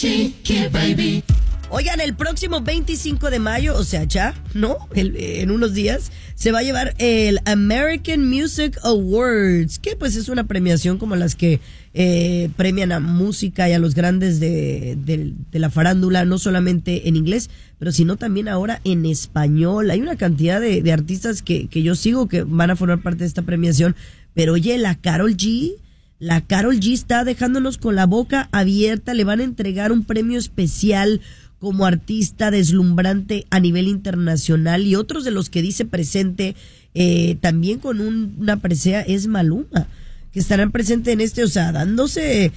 Chiqui Baby. Oigan, el próximo 25 de mayo, o sea, ya, ¿no? En unos días, se va a llevar el American Music Awards, que pues es una premiación como las que premian a música y a los grandes de la farándula, no solamente en inglés, pero sino también ahora en español. Hay una cantidad de artistas que yo sigo que van a formar parte de esta premiación, pero oye, la Karol G está dejándonos con la boca abierta, le van a entregar un premio especial como artista deslumbrante a nivel internacional, y otros de los que dice presente también con una presea es Maluma, que estarán presentes en o sea, dándose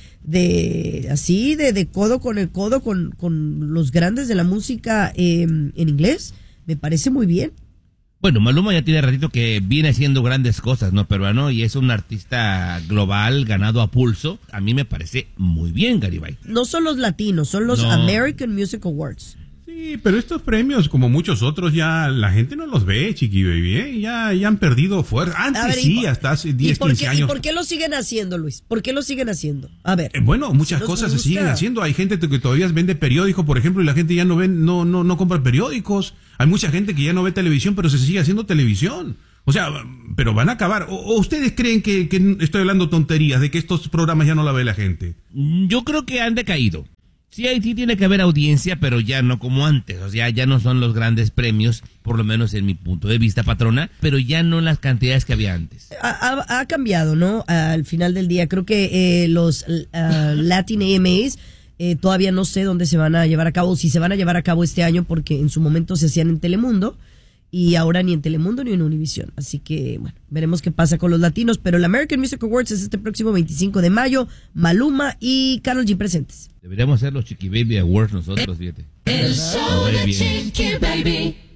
de codo con el codo con los grandes de la música en inglés. Me parece muy bien. Bueno, Maluma ya tiene ratito que viene haciendo grandes cosas, ¿no, peruano? Y es un artista global, ganado a pulso. A mí me parece muy bien, Garibay. No son los latinos, son los American Music Awards. Sí, pero estos premios, como muchos otros, ya la gente no los ve, Chiqui Baby, ¿eh? Ya han perdido fuerza. Antes sí, hasta hace 10, 15 años. ¿Y por qué lo siguen haciendo, Luis? ¿Por qué lo siguen haciendo? A ver. Bueno, muchas cosas se siguen haciendo. Hay gente que todavía vende periódicos, por ejemplo, y la gente ya no compra periódicos. Hay mucha gente que ya no ve televisión, pero se sigue haciendo televisión. O sea, pero van a acabar. ¿O ustedes creen que estoy hablando tonterías, de que estos programas ya no la ve la gente? Yo creo que han decaído. Sí tiene que haber audiencia, pero ya no como antes. O sea, ya no son los grandes premios, por lo menos en mi punto de vista, patrona, pero ya no las cantidades que había antes. Ha cambiado, ¿no? Al final del día, creo que los Latin AMAs todavía no sé dónde se van a llevar a cabo, si se van a llevar a cabo este año, porque en su momento se hacían en Telemundo, y ahora ni en Telemundo ni en Univision. Así que, bueno, veremos qué pasa con los latinos. Pero el American Music Awards es este próximo 25 de mayo. Maluma y Karol G presentes. Deberíamos hacer los Chiqui Baby Awards nosotros, fíjate. El show de Chiqui Baby.